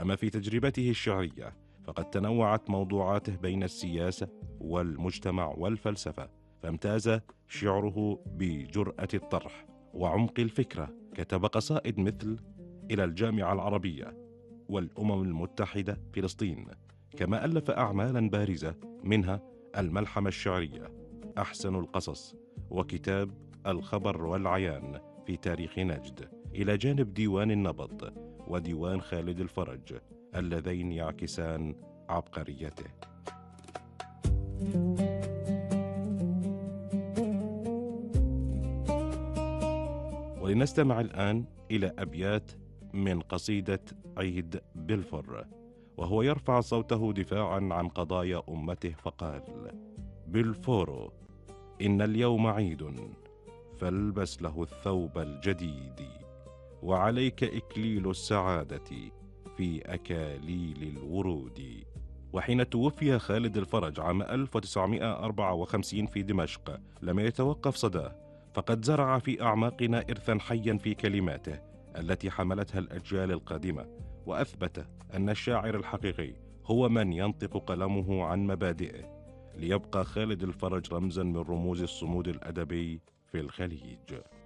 أما في تجربته الشعرية فقد تنوعت موضوعاته بين السياسة والمجتمع والفلسفة، فامتاز شعره بجرأة الطرح وعمق الفكرة. كتب قصائد مثل إلى الجامعة العربية والأمم المتحدة فلسطين، كما ألف أعمالا بارزة منها الملحمة الشعرية، أحسن القصص، وكتاب الخبر والعيان في تاريخ نجد، إلى جانب ديوان النبض وديوان خالد الفرج اللذين يعكسان عبقريته. ولنستمع الآن إلى أبيات من قصيدة عيد بلفور، وهو يرفع صوته دفاعا عن قضايا أمته فقال: بلفور إن اليوم عيد، فالبس له الثوب الجديد، وعليك إكليل السعادة في أكاليل الورود. وحين توفي خالد الفرج عام 1954 في دمشق لم يتوقف صداه، فقد زرع في أعماقنا إرثا حيا في كلماته التي حملتها الأجيال القادمة، وأثبت أن الشاعر الحقيقي هو من ينطق قلمه عن مبادئه، ليبقى خالد الفرج رمزا من رموز الصمود الأدبي في الخليج.